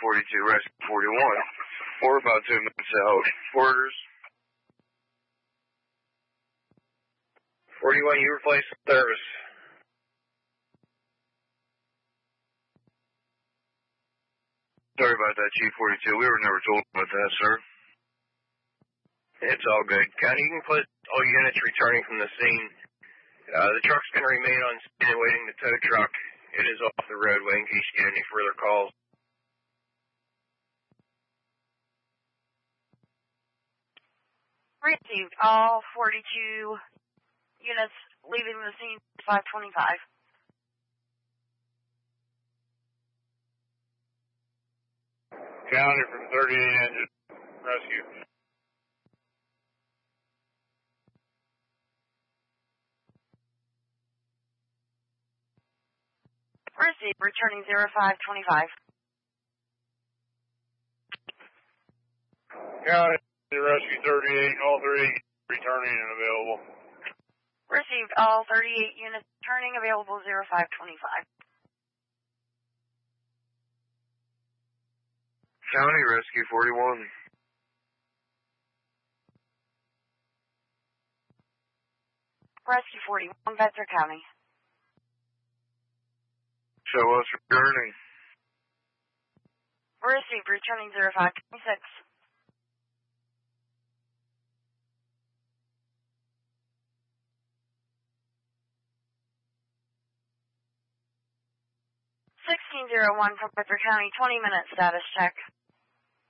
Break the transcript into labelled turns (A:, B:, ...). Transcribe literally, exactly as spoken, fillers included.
A: forty-two, Rescue forty-one. We're about two minutes out. Orders. forty-one, you replace the service. Sorry about that, Chief forty-two. We were never told about that, sir.
B: It's all good. County, you can put all units returning from the scene. Uh, the truck's going to remain on scene and waiting the tow truck. It is off the roadway in case you get any further calls.
C: Received. All forty-two units leaving the scene five twenty-five.
D: County from thirty-eight engine. Rescue.
C: Received. Returning zero five twenty-five.
D: County, Rescue thirty-eight, all thirty-eight returning and available.
C: Received. All thirty-eight units returning, available zero five twenty-five.
A: County, Rescue forty-one.
C: Rescue forty-one, Bedford County.
A: Show us returning.
C: Received. Returning zero five twenty-six. sixteen oh one from Bedford County, twenty minute status check.